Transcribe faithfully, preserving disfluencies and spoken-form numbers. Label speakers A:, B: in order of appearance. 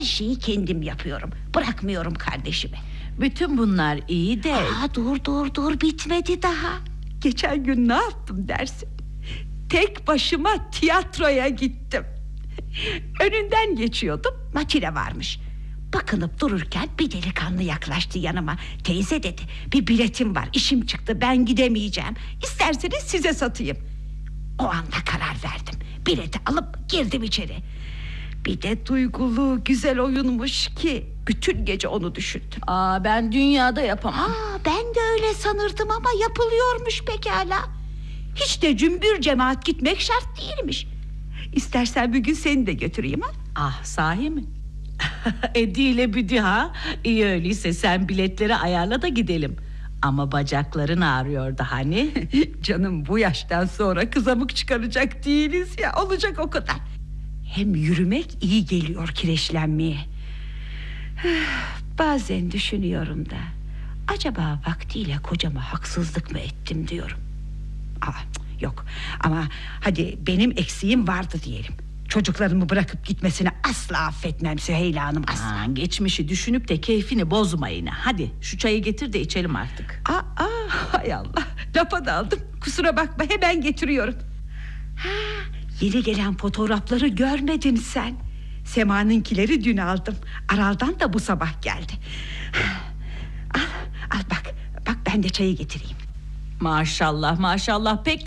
A: şeyi kendim yapıyorum. Bırakmıyorum kardeşimi.
B: Bütün bunlar iyi de...
A: Aa, dur dur dur bitmedi daha. Geçen gün ne yaptım dersin? Tek başıma tiyatroya gittim. Önünden geçiyordum, makine varmış. Bakınıp dururken bir delikanlı yaklaştı yanıma. Teyze dedi, bir biletim var, işim çıktı, ben gidemeyeceğim. İsterseniz size satayım. O anda karar verdim. Bileti alıp girdim içeri. Bir de duygulu, güzel oyunmuş ki bütün gece onu düşündüm.
B: Aa, ben dünyada yapamam.
A: Aa, ben de öyle sanırdım ama yapılıyormuş pekala. Hiç de cümbür cemaat gitmek şart değilmiş. İstersen bir gün seni de götüreyim ha?
B: Ah, sahi mi? Edi ile Büdü ha. İyi öyleyse sen biletleri ayarla da gidelim. Ama bacakların ağrıyordu hani.
A: Canım, bu yaştan sonra kızamık çıkaracak değiliz ya, olacak o kadar. Hem yürümek iyi geliyor kireçlenmeye. Bazen düşünüyorum da, acaba vaktiyle kocama haksızlık mı ettim diyorum. Aa, yok ama hadi benim eksiğim vardı diyelim. Çocuklarımı bırakıp gitmesini asla affetmem Süheyla Hanım, asla.
B: Aa, geçmişi düşünüp de keyfini bozma yine. Hadi şu çayı getir de içelim artık.
A: Aa, aa, hay Allah, lafa daldım, kusura bakma, hemen getiriyorum. Ha, yeni gelen fotoğrafları görmedin sen. Sema'nınkileri dün aldım. Aral'dan da bu sabah geldi. Al, al bak, bak ben de çayı getireyim.
B: Maşallah maşallah, pek